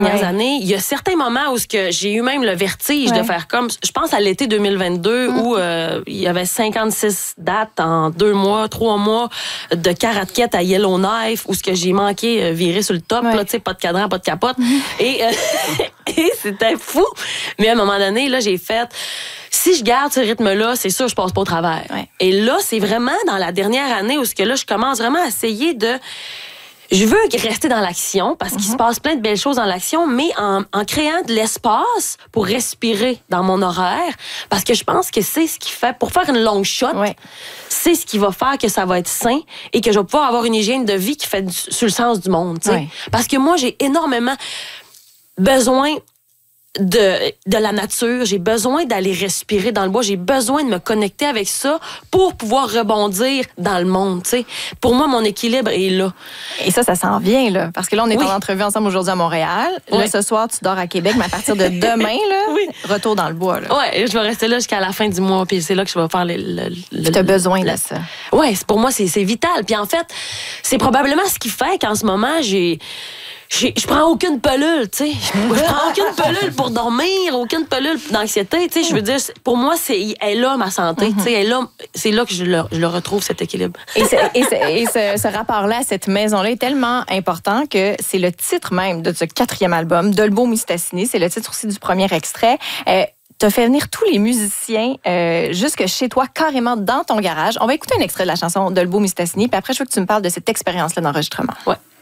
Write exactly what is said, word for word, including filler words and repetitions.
dernières ouais. années, il y a certains moments où ce que j'ai eu même le vertige ouais. de faire comme, je pense à l'été deux mille vingt-deux mm. où euh, il y avait cinquante-six dates en deux mois, trois mois de Karatket à Yellowknife où ce que j'ai manqué euh, virer sur le top, ouais. là, tu sais, pas de cadran, pas de capote. Mm. Et, euh, et c'était fou. Mais à un moment donné, là, j'ai fait, si je garde ce rythme-là, c'est sûr, je passe pas au travers. Ouais. Et là, c'est vraiment dans la dernière année où ce que là, je commence vraiment à essayer de je veux rester dans l'action parce qu'il mm-hmm. se passe plein de belles choses dans l'action, mais en, en créant de l'espace pour respirer dans mon horaire, parce que je pense que c'est ce qui fait, pour faire une longue shot, ouais. c'est ce qui va faire que ça va être sain et que je vais pouvoir avoir une hygiène de vie qui fait du, sur le sens du monde. Ouais. Parce que moi, j'ai énormément besoin de, de la nature, j'ai besoin d'aller respirer dans le bois, j'ai besoin de me connecter avec ça pour pouvoir rebondir dans le monde, tu sais. Pour moi, mon équilibre est là. Et ça, ça s'en vient, là. Parce que là, on est oui. en entrevue ensemble aujourd'hui à Montréal. Oui. Là, ce soir, tu dors à Québec, mais à partir de demain, là, oui. retour dans le bois, là. Oui, je vais rester là jusqu'à la fin du mois, puis c'est là que je vais faire le... le, le tu as besoin de ça. Oui, pour moi, c'est, c'est vital. Puis en fait, c'est probablement ce qui fait qu'en ce moment, j'ai... Je prends aucune pelule, tu sais. Je prends aucune pelule pour dormir, aucune pelule d'anxiété, tu sais. Je veux dire, pour moi, c'est, elle est là, ma santé, mm-hmm. tu sais. Elle est là, c'est là que je le, je le retrouve, cet équilibre. Et, ce, et, ce, et ce, ce rapport-là à cette maison-là est tellement important que c'est le titre même de ce quatrième album, Dolbeau Mistassini. C'est le titre aussi du premier extrait. Euh, Tu as fait venir tous les musiciens euh, jusque chez toi, carrément dans ton garage. On va écouter un extrait de la chanson Dolbeau Mistassini, puis après, je veux que tu me parles de cette expérience-là d'enregistrement. Ouais.